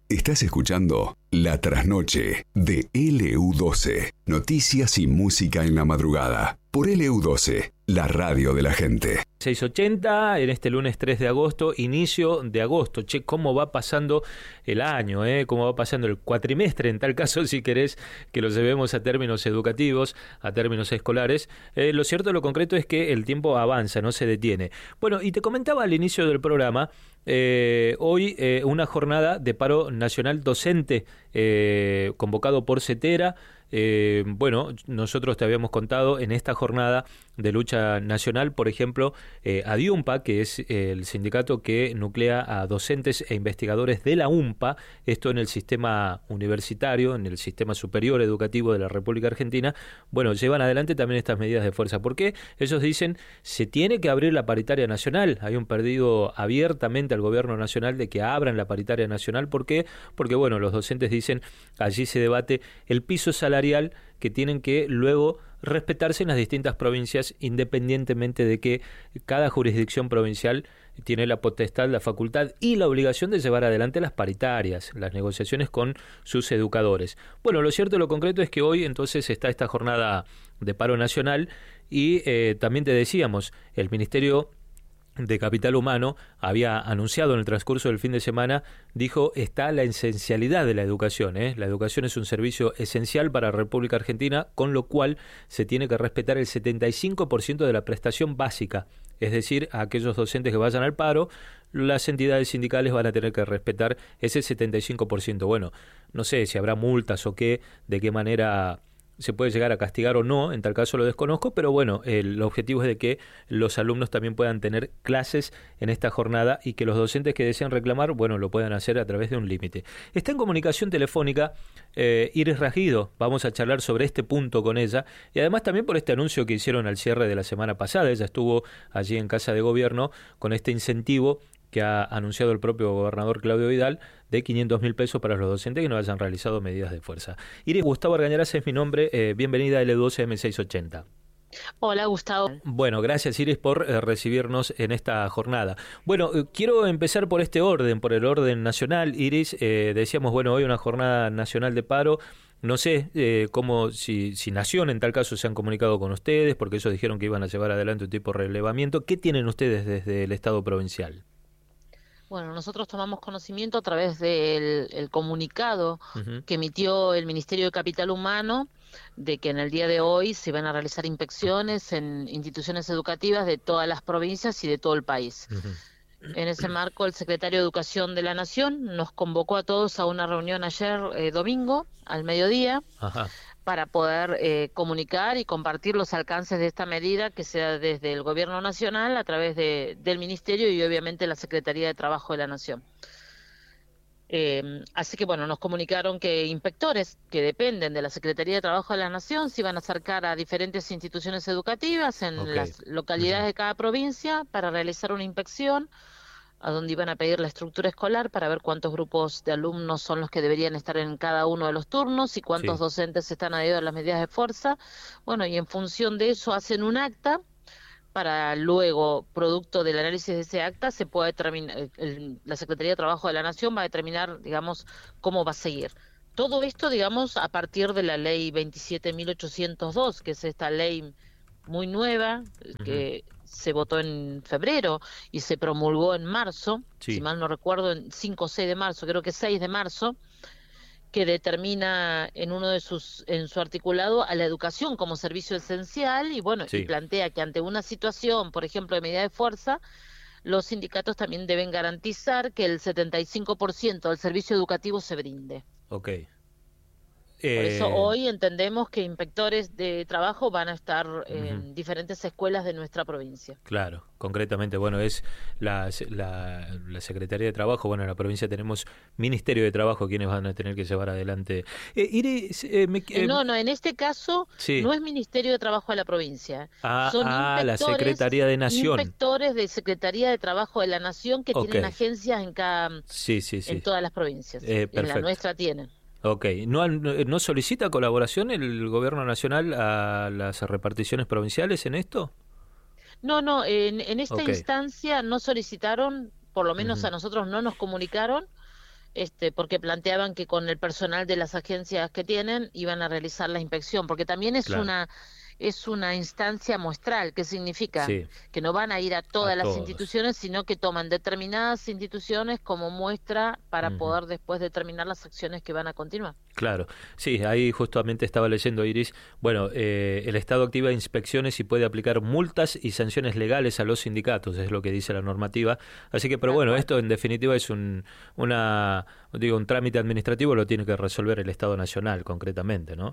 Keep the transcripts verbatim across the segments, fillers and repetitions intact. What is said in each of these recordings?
Estás escuchando La Trasnoche de L U doce. Noticias y música en la madrugada. Por L U doce, la radio de la gente. seis ochenta en este lunes tres de agosto, inicio de agosto. Che, cómo va pasando el año, ¿eh? Cómo va pasando el cuatrimestre, en tal caso, si querés que lo llevemos a términos educativos, a términos escolares. Eh, lo cierto, lo concreto es que el tiempo avanza, no se detiene. Bueno, y te comentaba al inicio del programa, eh, hoy eh, una jornada de paro nacional docente eh, convocado por CETERA. Eh, bueno, nosotros te habíamos contado en esta jornada de lucha nacional, por ejemplo, eh, ADIUMPA, que es el sindicato que nuclea a docentes e investigadores de la UMPA, esto en el sistema universitario, en el sistema superior educativo de la República Argentina. Bueno, llevan adelante también estas medidas de fuerza. ¿Por qué? Ellos dicen, se tiene que abrir la paritaria nacional. Hay un pedido abiertamente al gobierno nacional de que abran la paritaria nacional. ¿Por qué? Porque, bueno, los docentes dicen, allí se debate el piso salarial que tienen que luego respetarse en las distintas provincias, independientemente de que cada jurisdicción provincial tiene la potestad, la facultad y la obligación de llevar adelante las paritarias, las negociaciones con sus educadores. Bueno, lo cierto y lo concreto es que hoy entonces está esta jornada de paro nacional y eh, también te decíamos, el Ministerio de Capital Humano había anunciado en el transcurso del fin de semana, dijo, está la esencialidad de la educación, ¿eh? La educación es un servicio esencial para la República Argentina, con lo cual se tiene que respetar el setenta y cinco por ciento de la prestación básica, es decir, a aquellos docentes que vayan al paro, las entidades sindicales van a tener que respetar ese setenta y cinco por ciento. Bueno, no sé si habrá multas o qué, de qué manera se puede llegar a castigar o no, en tal caso lo desconozco, pero bueno, el objetivo es de que los alumnos también puedan tener clases en esta jornada y que los docentes que deseen reclamar, bueno, lo puedan hacer a través de un límite. Está en comunicación telefónica eh, Iris Ragido, vamos a charlar sobre este punto con ella y además también por este anuncio que hicieron al cierre de la semana pasada. Ella estuvo allí en Casa de Gobierno con este incentivo que ha anunciado el propio gobernador Claudio Vidal de quinientos mil pesos para los docentes que no hayan realizado medidas de fuerza. Iris, Gustavo Argañarás es mi nombre, eh, bienvenida a L doce M seiscientos ochenta. Hola, Gustavo. Bueno, gracias Iris por eh, recibirnos en esta jornada. Bueno, eh, quiero empezar por este orden, por el orden nacional. Iris, eh, decíamos, bueno, hoy una jornada nacional de paro. No sé eh, cómo, si, si Nación en tal caso se han comunicado con ustedes, porque ellos dijeron que iban a llevar adelante un tipo de relevamiento. ¿Qué tienen ustedes desde el Estado provincial? Bueno, nosotros tomamos conocimiento a través del el comunicado uh-huh. que emitió el Ministerio de Capital Humano de que en el día de hoy se van a realizar inspecciones en instituciones educativas de todas las provincias y de todo el país. Uh-huh. En ese marco, el secretario de Educación de la Nación nos convocó a todos a una reunión ayer eh, domingo, al mediodía, Ajá. para poder eh, comunicar y compartir los alcances de esta medida que se da desde el Gobierno Nacional a través de, del Ministerio y obviamente la Secretaría de Trabajo de la Nación. Eh, así que bueno, nos comunicaron que inspectores que dependen de la Secretaría de Trabajo de la Nación se iban a acercar a diferentes instituciones educativas en okay. las localidades uh-huh. de cada provincia para realizar una inspección, a donde iban a pedir la estructura escolar para ver cuántos grupos de alumnos son los que deberían estar en cada uno de los turnos y cuántos sí. docentes están adheridos a las medidas de fuerza. Bueno, y en función de eso hacen un acta para luego, producto del análisis de ese acta, se puede determinar, el, la Secretaría de Trabajo de la Nación va a determinar, digamos, cómo va a seguir. Todo esto, digamos, a partir de la ley veintisiete mil ochocientos dos, que es esta ley muy nueva, uh-huh. que se votó en febrero y se promulgó en marzo, sí. si mal no recuerdo, en cinco o seis de marzo, creo que seis de marzo, que determina en uno de sus en su articulado a la educación como servicio esencial y bueno, sí. y plantea que ante una situación, por ejemplo, de medida de fuerza, los sindicatos también deben garantizar que el setenta y cinco por ciento del servicio educativo se brinde. Okay. Por eso eh... hoy entendemos que inspectores de trabajo van a estar en uh-huh. diferentes escuelas de nuestra provincia. Claro, concretamente, bueno, es la, la, la Secretaría de Trabajo, bueno, en la provincia tenemos Ministerio de Trabajo quienes van a tener que llevar adelante. Eh, Iris, eh, me, eh, no, no, en este caso sí. no es Ministerio de Trabajo de la provincia. Ah, Son ah la Secretaría de Nación. Inspectores de Secretaría de Trabajo de la Nación que okay. tienen agencias en cada, sí, sí, sí. en todas las provincias. Eh, en la nuestra tienen. Ok, ¿No, ¿no solicita colaboración el Gobierno Nacional a las reparticiones provinciales en esto? No, no, en, en esta okay. instancia no solicitaron, por lo menos uh-huh. a nosotros no nos comunicaron, este, porque planteaban que con el personal de las agencias que tienen iban a realizar la inspección, porque también es Claro. una es una instancia muestral. ¿Qué significa? Sí. Que no van a ir a todas A las todos. instituciones, sino que toman determinadas instituciones como muestra para Ujú. poder después determinar las acciones que van a continuar. Claro, sí, ahí justamente estaba leyendo, Iris. Bueno, eh, el Estado activa inspecciones y puede aplicar multas y sanciones legales a los sindicatos, es lo que dice la normativa. Así que, pero Tal bueno, cual. esto en definitiva es un, una, digo, un trámite administrativo, lo tiene que resolver el Estado Nacional, concretamente, ¿no?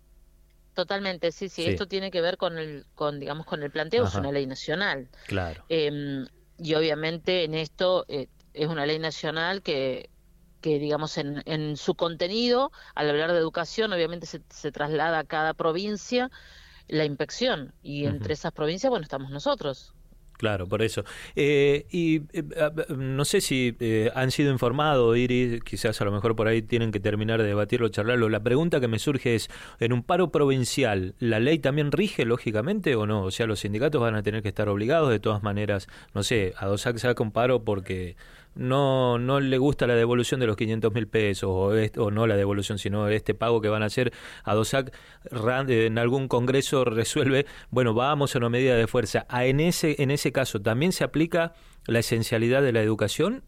Totalmente, sí, sí, Sí, esto tiene que ver con el, con, digamos, con el planteo, es ajá, una ley nacional. claro. Eh, y obviamente en esto eh, es una ley nacional que, que digamos, en, en su contenido, al hablar de educación, obviamente se, se traslada a cada provincia la inspección, y Ujú. entre esas provincias, bueno, estamos nosotros. Claro, por eso. Eh, y eh, a- no sé si eh, han sido informados, Iris, quizás a lo mejor por ahí tienen que terminar de debatirlo, charlarlo. La pregunta que me surge es, en un paro provincial, ¿la ley también rige lógicamente o no? O sea, los sindicatos van a tener que estar obligados de todas maneras, no sé, a ADOSAC saca un paro porque no no le gusta la devolución de los quinientos mil pesos o, est- o no la devolución, sino este pago que van a hacer a ADOSAC ra- en algún congreso resuelve, bueno, vamos a una medida de fuerza. ¿A en ese en ese caso también se aplica la esencialidad de la educación?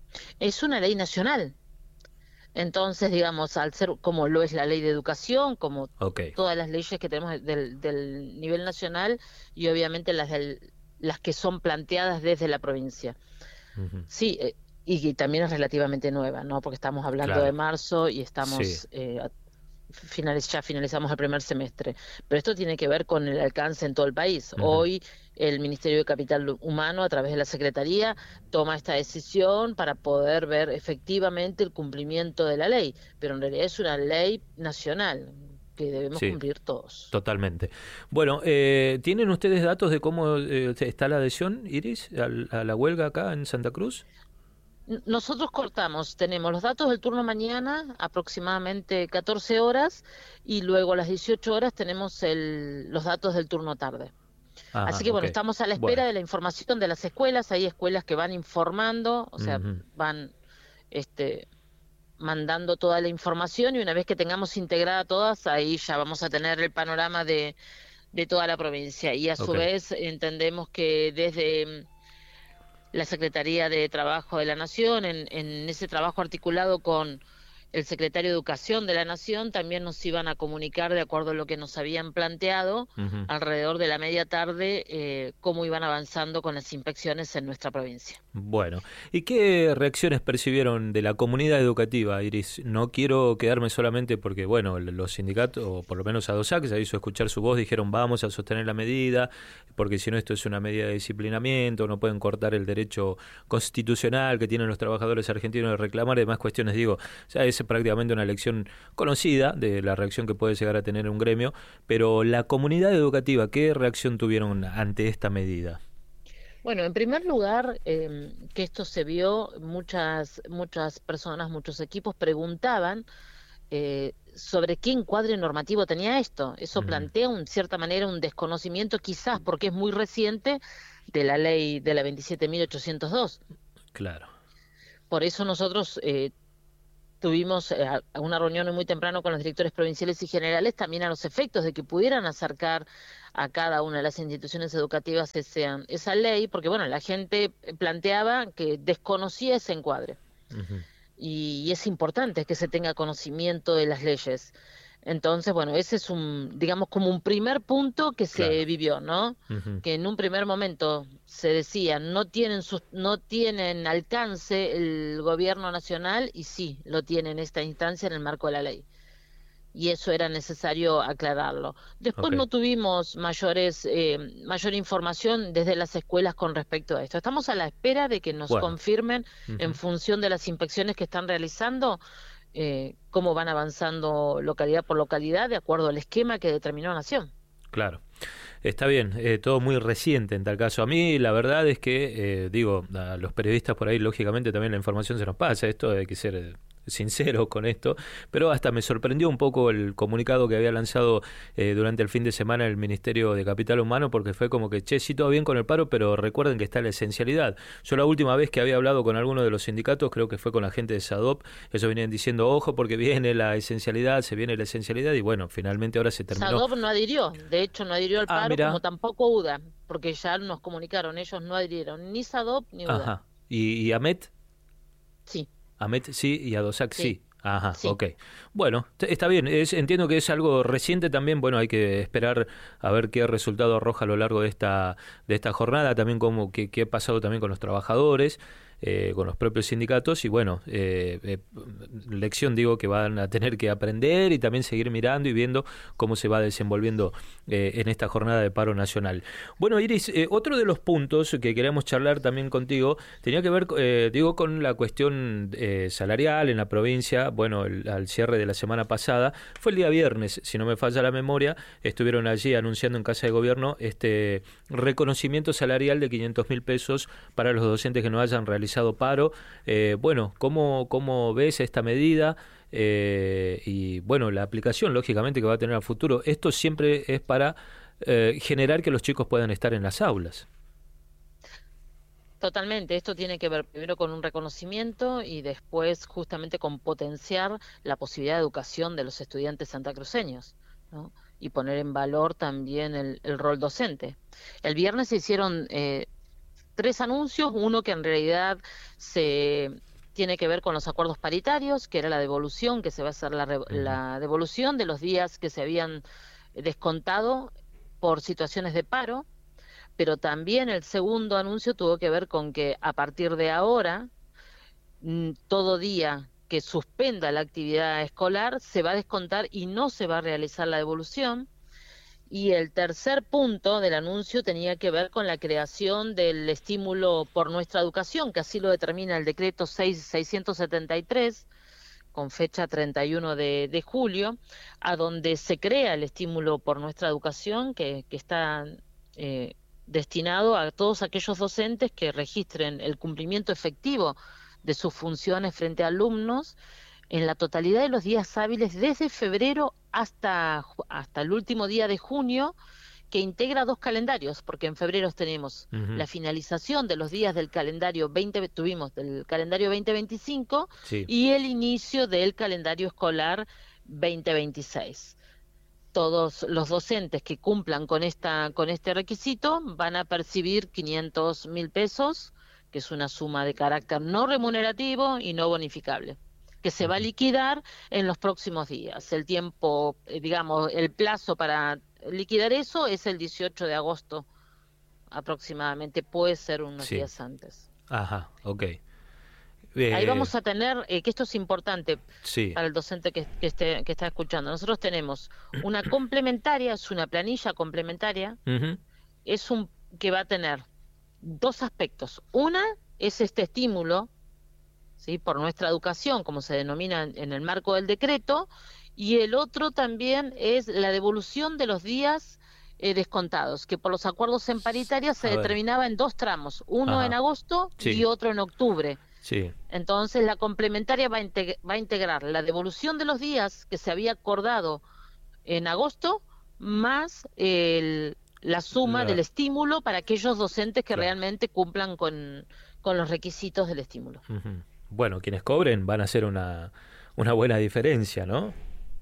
Es una ley nacional. Entonces, digamos, al ser como lo es la ley de educación, como Ok. todas las leyes que tenemos del, del nivel nacional, y obviamente las del, las que son planteadas desde la provincia. Ujú. Sí, eh, y, y también es relativamente nueva, ¿no? Porque estamos hablando de Claro. marzo y Sí. estamos eh, a- finaliz- ya finalizamos el primer semestre. Pero esto tiene que ver con el alcance en todo el país. Ujú. Hoy el Ministerio de Capital Humano, a través de la Secretaría, toma esta decisión para poder ver efectivamente el cumplimiento de la ley. Pero en realidad es una ley nacional que debemos Sí. cumplir todos. Totalmente. Bueno, eh, ¿tienen ustedes datos de cómo eh, está la adhesión, Iris, al- a la huelga acá en Santa Cruz? N- Nosotros cortamos, tenemos los datos del turno mañana, aproximadamente catorce horas, y luego a las dieciocho horas tenemos el, los datos del turno tarde. Así Ajá, que ok. bueno, estamos a la espera Bueno. de la información de las escuelas. Hay escuelas que van informando, o sea, Ujú. van este, mandando toda la información, y una vez que tengamos integrada todas, ahí ya vamos a tener el panorama de, de toda la provincia. Y a su Ok. vez entendemos que desde la Secretaría de Trabajo de la Nación, en, en ese trabajo articulado con el secretario de Educación de la Nación, también nos iban a comunicar, de acuerdo a lo que nos habían planteado, Ujú. alrededor de la media tarde, eh, cómo iban avanzando con las inspecciones en nuestra provincia. Bueno, ¿y qué reacciones percibieron de la comunidad educativa, Iris? No quiero quedarme solamente porque, bueno, los sindicatos, o por lo menos ADOSAC, ya hizo escuchar su voz, dijeron vamos a sostener la medida, porque si no esto es una medida de disciplinamiento, no pueden cortar el derecho constitucional que tienen los trabajadores argentinos de reclamar y demás cuestiones. Digo, ya es prácticamente una lección conocida de la reacción que puede llegar a tener un gremio, pero la comunidad educativa, ¿qué reacción tuvieron ante esta medida? Bueno, en primer lugar, eh, que esto se vio, muchas, muchas personas, muchos equipos preguntaban eh, sobre qué encuadre normativo tenía esto. Eso Ujú. plantea, en cierta manera, un desconocimiento, quizás porque es muy reciente, de la ley de la veintisiete mil ochocientos dos. Claro. Por eso nosotros eh, tuvimos eh, a- una reunión muy temprano con los directores provinciales y generales, también a los efectos de que pudieran acercar a cada una de las instituciones educativas ese- esa ley, porque bueno, la gente planteaba que desconocía ese encuadre. Ujú. Y, y es importante que se tenga conocimiento de las leyes. Entonces, bueno, ese es un, digamos, como un primer punto que se Claro. vivió, ¿no? Ujú. Que en un primer momento se decía, no tienen sus, no tienen alcance el gobierno nacional, y sí, lo tiene en esta instancia en el marco de la ley. Y eso era necesario aclararlo. Después Ok. no tuvimos mayores, eh, mayor información desde las escuelas con respecto a esto. Estamos a la espera de que nos Bueno. confirmen, en Ujú. función de las inspecciones que están realizando, eh, cómo van avanzando localidad por localidad de acuerdo al esquema que determinó Nación. Claro. Está bien, eh, todo muy reciente en tal caso. A mí la verdad es que, eh, digo, a los periodistas por ahí, lógicamente también la información se nos pasa. Esto hay que ser eh, sincero con esto, pero hasta me sorprendió un poco el comunicado que había lanzado eh, durante el fin de semana el Ministerio de Capital Humano, porque fue como que, che, sí, todo bien con el paro, pero recuerden que está la esencialidad. Yo la última vez que había hablado con alguno de los sindicatos, creo que fue con la gente de SADOP, ellos venían diciendo, ojo, porque viene la esencialidad, se viene la esencialidad, y bueno, finalmente ahora se terminó. SADOP no adhirió, de hecho no adhirió al ah, paro, mirá. como tampoco UDA, porque ya nos comunicaron, ellos no adhirieron, ni SADOP ni UDA. Ajá. ¿Y, y AMET? Sí. AMET sí, y ADOSAC sí. sí. Ajá, sí. ok. Bueno, está bien, es, entiendo que es algo reciente también, bueno, hay que esperar a ver qué resultado arroja a lo largo de esta de esta jornada, también como que, qué ha pasado también con los trabajadores, eh, con los propios sindicatos, y bueno, eh, eh, lección digo que van a tener que aprender y también seguir mirando y viendo cómo se va desenvolviendo eh, en esta jornada de paro nacional. Bueno, Iris, eh, otro de los puntos que queríamos charlar también contigo tenía que ver, eh, digo, con la cuestión eh, salarial en la provincia. Bueno, el, al cierre de la semana pasada, fue el día viernes, si no me falla la memoria, estuvieron allí anunciando en Casa de Gobierno este reconocimiento salarial de quinientos mil pesos para los docentes que no hayan realizado paro. Eh, bueno, ¿cómo, cómo ves esta medida? Eh, y bueno, la aplicación, lógicamente, que va a tener a futuro. Esto siempre es para eh, generar que los chicos puedan estar en las aulas. Totalmente, esto tiene que ver primero con un reconocimiento y después justamente con potenciar la posibilidad de educación de los estudiantes santacruceños, ¿no? Y poner en valor también el, el rol docente. El viernes se hicieron eh, tres anuncios, uno que en realidad se tiene que ver con los acuerdos paritarios, que era la devolución, que se va a hacer la, la devolución de los días que se habían descontado por situaciones de paro, pero también el segundo anuncio tuvo que ver con que a partir de ahora, todo día que suspenda la actividad escolar se va a descontar y no se va a realizar la devolución. Y el tercer punto del anuncio tenía que ver con la creación del estímulo por nuestra educación, que así lo determina el decreto seiscientos setenta y tres, con fecha treinta y uno de, de julio, a donde se crea el estímulo por nuestra educación, que, que está eh, destinado a todos aquellos docentes que registren el cumplimiento efectivo de sus funciones frente a alumnos en la totalidad de los días hábiles desde febrero hasta, hasta el último día de junio, que integra dos calendarios, porque en febrero tenemos uh-huh. la finalización de los días del calendario veinte, tuvimos del calendario veinte veinticinco sí. y el inicio del calendario escolar veinte veintiséis. Todos los docentes que cumplan con esta con este requisito van a percibir quinientos mil pesos, que es una suma de carácter no remunerativo y no bonificable, que se va a liquidar en los próximos días. El tiempo, digamos, el plazo para liquidar eso es el dieciocho de agosto aproximadamente, puede ser unos sí. días antes. Ajá, ok. Eh, Ahí vamos a tener, eh, que esto es importante sí. para el docente que, que, esté, que está escuchando. Nosotros tenemos una complementaria, es una planilla complementaria, uh-huh. es un que va a tener dos aspectos. Una es este estímulo, ¿sí?, por nuestra educación, como se denomina en, en el marco del decreto, y el otro también es la devolución de los días eh, descontados, que por los acuerdos en paritaria se a determinaba ver. en dos tramos, uno Ajá. en agosto sí. y otro en octubre. Sí. Entonces la complementaria va a, integ- va a integrar la devolución de los días que se había acordado en agosto, más el, la suma la... del estímulo para aquellos docentes que claro. realmente cumplan con, con los requisitos del estímulo. Uh-huh. Bueno, quienes cobren van a hacer una, una buena diferencia, ¿no?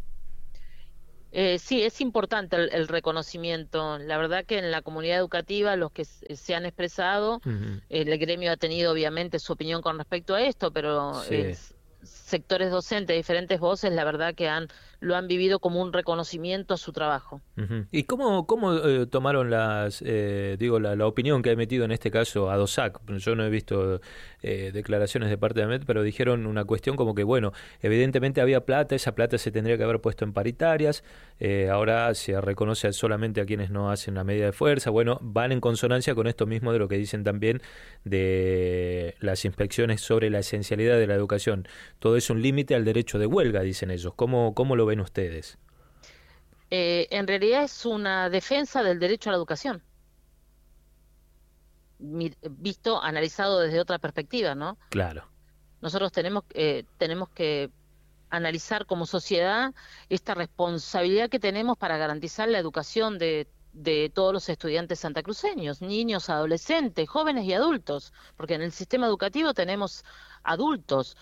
Eh, sí, es importante el, el reconocimiento. La verdad que en la comunidad educativa los que se, se han expresado, uh-huh. el gremio ha tenido obviamente su opinión con respecto a esto, pero sí. es, sectores docentes, diferentes voces, la verdad que han lo han vivido como un reconocimiento a su trabajo. Uh-huh. ¿Y cómo, cómo eh, tomaron las, eh, digo, la, la opinión que ha emitido en este caso ADOSAC? Yo no he visto eh, declaraciones de parte de AMET, pero dijeron una cuestión como que, bueno, evidentemente había plata, esa plata se tendría que haber puesto en paritarias, eh, ahora se reconoce solamente a quienes no hacen una medida de fuerza. Bueno, van en consonancia con esto mismo de lo que dicen también de las inspecciones sobre la esencialidad de la educación. Todo es un límite al derecho de huelga, dicen ellos. ¿Cómo, cómo lo ven ustedes? Eh, en realidad es una defensa del derecho a la educación, visto, analizado desde otra perspectiva, ¿no? Claro. Nosotros tenemos, eh, tenemos que analizar como sociedad esta responsabilidad que tenemos para garantizar la educación de, de todos los estudiantes santacruceños, niños, adolescentes, jóvenes y adultos, porque en el sistema educativo tenemos adultos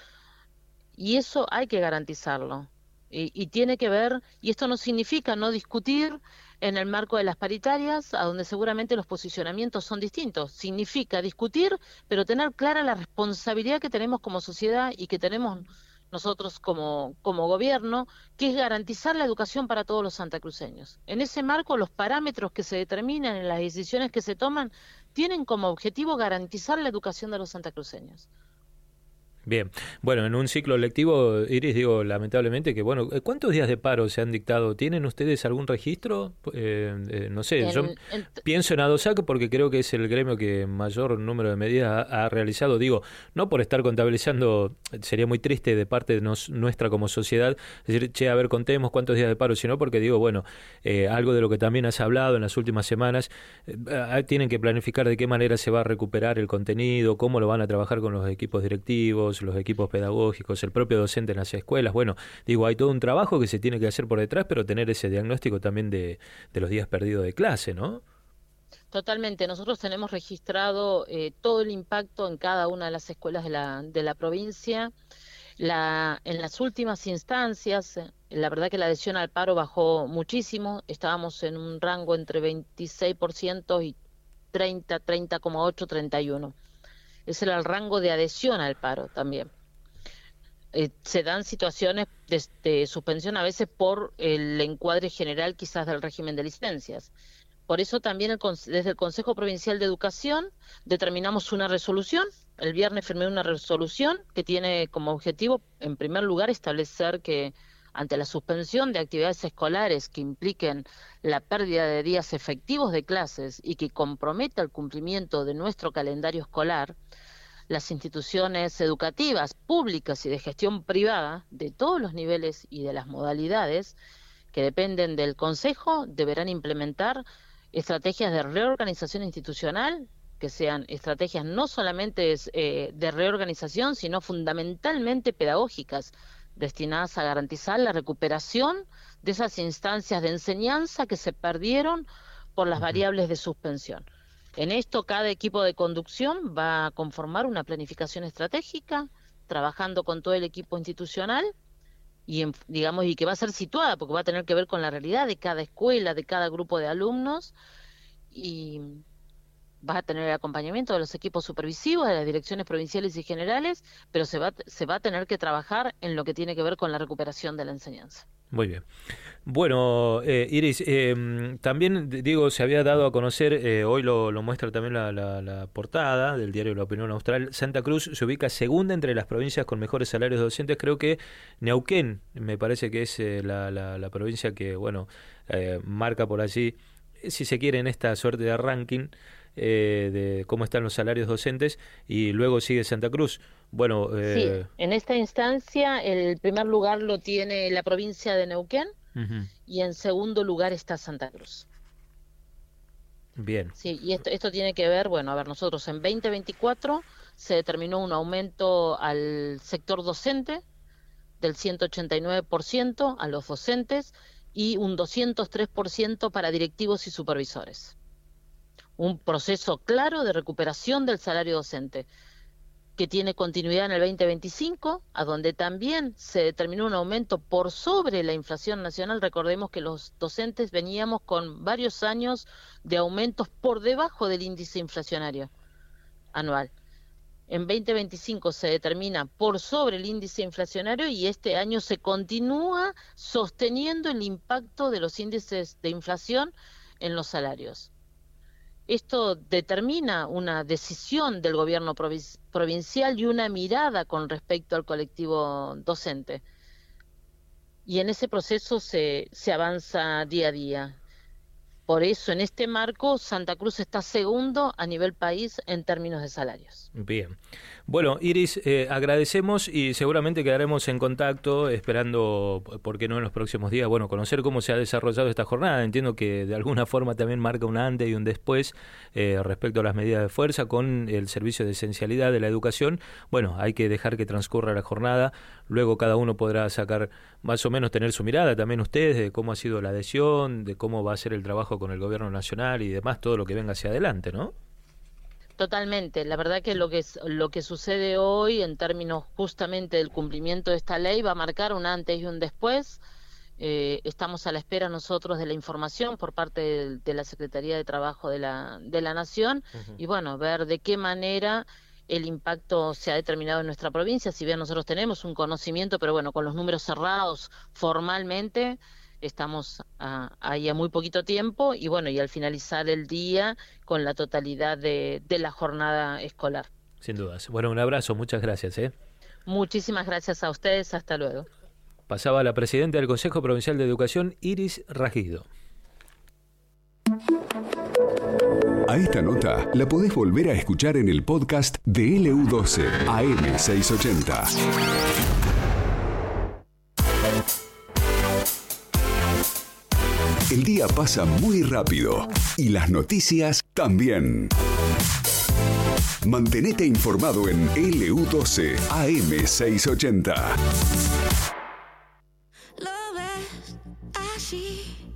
y eso hay que garantizarlo. Y, y tiene que ver, y esto no significa no discutir en el marco de las paritarias, a donde seguramente los posicionamientos son distintos. Significa discutir, pero tener clara la responsabilidad que tenemos como sociedad y que tenemos nosotros como, como gobierno, que es garantizar la educación para todos los santacruceños. En ese marco, los parámetros que se determinan en las decisiones que se toman tienen como objetivo garantizar la educación de los santacruceños. Bien, bueno, en un ciclo lectivo, Iris, digo lamentablemente que, bueno, ¿cuántos días de paro se han dictado? ¿Tienen ustedes algún registro? Eh, eh, no sé, en, yo en... pienso en ADOSAC porque creo que es el gremio que mayor número de medidas ha, ha realizado, digo, no por estar contabilizando, sería muy triste de parte de nos, nuestra como sociedad, decir, che, a ver, contemos cuántos días de paro, sino porque digo, bueno, eh, algo de lo que también has hablado en las últimas semanas, eh, tienen que planificar de qué manera se va a recuperar el contenido, cómo lo van a trabajar con los equipos directivos, los equipos pedagógicos, el propio docente en las escuelas. Bueno, digo, hay todo un trabajo que se tiene que hacer por detrás, pero tener ese diagnóstico también de, de los días perdidos de clase, ¿no? Totalmente. Nosotros tenemos registrado eh, todo el impacto en cada una de las escuelas de la, de la provincia. La, en las últimas instancias, la verdad que la adhesión al paro bajó muchísimo. Estábamos en un rango entre veintiséis por ciento y treinta, treinta coma ocho, treinta y uno. Ese era el rango de adhesión al paro también. Eh, se dan situaciones de, de suspensión a veces por el encuadre general quizás del régimen de licencias. Por eso también el, desde el Consejo Provincial de Educación determinamos una resolución. El viernes firmé una resolución que tiene como objetivo, en primer lugar, establecer que ante la suspensión de actividades escolares que impliquen la pérdida de días efectivos de clases y que comprometa el cumplimiento de nuestro calendario escolar, las instituciones educativas, públicas y de gestión privada, de todos los niveles y de las modalidades que dependen del Consejo, deberán implementar estrategias de reorganización institucional, que sean estrategias no solamente eh, de reorganización, sino fundamentalmente pedagógicas, destinadas a garantizar la recuperación de esas instancias de enseñanza que se perdieron por las variables de suspensión. En esto, cada equipo de conducción va a conformar una planificación estratégica, trabajando con todo el equipo institucional, y en, digamos, y que va a ser situada, porque va a tener que ver con la realidad de cada escuela, de cada grupo de alumnos, y va a tener el acompañamiento de los equipos supervisivos, de las direcciones provinciales y generales, pero se va, se va a tener que trabajar en lo que tiene que ver con la recuperación de la enseñanza. Muy bien. Bueno, eh, Iris, eh, también, digo, se había dado a conocer, eh, hoy lo, lo muestra también la, la, la portada del diario La Opinión Austral, Santa Cruz se ubica segunda entre las provincias con mejores salarios docentes. Creo que Neuquén, me parece que es eh, la, la, la provincia que, bueno, eh, marca por allí, si se quiere, en esta suerte de ranking, Eh, de cómo están los salarios docentes, y luego sigue Santa Cruz. Bueno, eh... sí, en esta instancia el primer lugar lo tiene la provincia de Neuquén, uh-huh, y en segundo lugar está Santa Cruz. Bien. Sí, y esto, esto tiene que ver, bueno, a ver, nosotros en veinte veinticuatro se determinó un aumento al sector docente del ciento ochenta y nueve por ciento a los docentes y un doscientos tres por ciento para directivos y supervisores. Un proceso claro de recuperación del salario docente, que tiene continuidad en el veinte veinticinco, a donde también se determinó un aumento por sobre la inflación nacional. Recordemos que los docentes veníamos con varios años de aumentos por debajo del índice inflacionario anual. En veinte veinticinco se determina por sobre el índice inflacionario y este año se continúa sosteniendo el impacto de los índices de inflación en los salarios. Esto determina una decisión del gobierno provi- provincial y una mirada con respecto al colectivo docente. Y en ese proceso se, se avanza día a día. por eso en este marco Santa Cruz está segundo a nivel país en términos de salarios. Bien. Bueno, Iris, eh, agradecemos y seguramente quedaremos en contacto esperando, ¿por qué no en los próximos días? Bueno, conocer cómo se ha desarrollado esta jornada. Entiendo que de alguna forma también marca un antes y un después eh, respecto a las medidas de fuerza con el servicio de esencialidad de la educación. Bueno, hay que dejar que transcurra la jornada, luego cada uno podrá sacar más o menos, tener su mirada también ustedes de cómo ha sido la adhesión, de cómo va a ser el trabajo con el gobierno nacional y demás, todo lo que venga hacia adelante, ¿no? Totalmente. La verdad que lo que es, lo que sucede hoy en términos justamente del cumplimiento de esta ley va a marcar un antes y un después. Eh, estamos a la espera nosotros de la información por parte de, de la Secretaría de Trabajo de la, de la Nación uh-huh. y bueno, ver de qué manera el impacto se ha determinado en nuestra provincia. Si bien nosotros tenemos un conocimiento, pero bueno, con los números cerrados formalmente, estamos a, ahí a muy poquito tiempo y bueno, y al finalizar el día con la totalidad de, de la jornada escolar. Sin dudas. Bueno, un abrazo, muchas gracias. ¿eh? Muchísimas gracias a ustedes, hasta luego. Pasaba la presidenta del Consejo Provincial de Educación, Iris Ragido. A esta nota la podés volver a escuchar en el podcast de L U doce A M seiscientos ochenta. El día pasa muy rápido y las noticias también. Mantenete informado en L U doce A M seiscientos ochenta. Lo ves así,